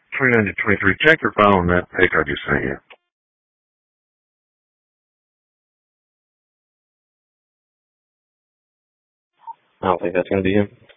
29 to 23. Check your file on that pic I just sent you. I don't think that's going to be him.